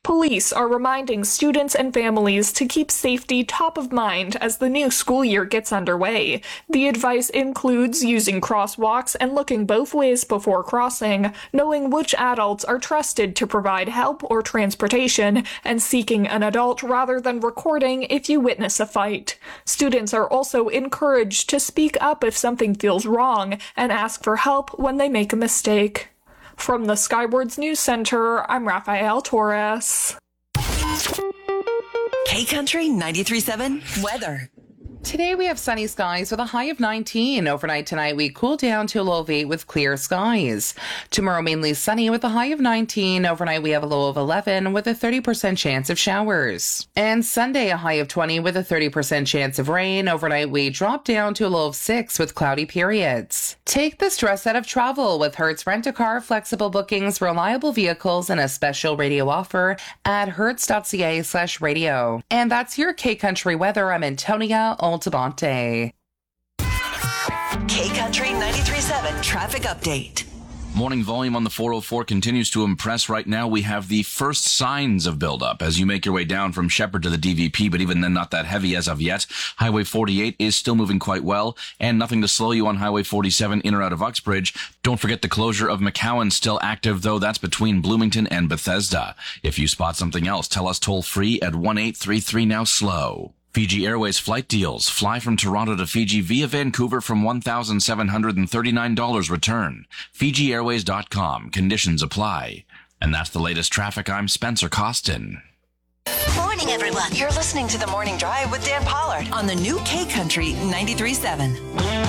Police are reminding students and families to keep safety top of mind as the new school year gets underway. The advice includes using crosswalks and looking both ways before crossing, knowing which adults are trusted to provide help or transportation, and seeking an adult rather than recording if you witness a fight. Students are also encouraged to speak up if something feels wrong and ask for help when they make a mistake. From the Skywards News Center, I'm Rafael Torres. K-Country 93.7 weather. Today we have sunny skies with a high of 19. Overnight tonight we cool down to a low of 8 with clear skies. Tomorrow mainly sunny with a high of 19. Overnight we have a low of 11 with a 30% chance of showers. And Sunday a high of 20 with a 30% chance of rain. Overnight we drop down to a low of 6 with cloudy periods. Take the stress out of travel with Hertz Rent-A-Car, flexible bookings, reliable vehicles, and a special radio offer at hertz.ca/radio. And that's your K-Country weather. I'm Antonia Altabonte. K-Country 93.7 traffic update. Morning volume on the 404 continues to impress. Right now, we have the first signs of buildup as you make your way down from Shepherd to the DVP, but even then not that heavy as of yet. Highway 48 is still moving quite well, and nothing to slow you on Highway 47 in or out of Uxbridge. Don't forget the closure of McCowan still active, though. That's between Bloomington and Bethesda. If you spot something else, tell us toll-free at 1-833-NOW-SLOW. Fiji Airways flight deals. Fly from Toronto to Fiji via Vancouver from $1,739 return. FijiAirways.com. Conditions apply. And that's the latest traffic. I'm Spencer Costin. Morning, everyone. You're listening to The Morning Drive with Dan Pollard on the new K-Country 93.7.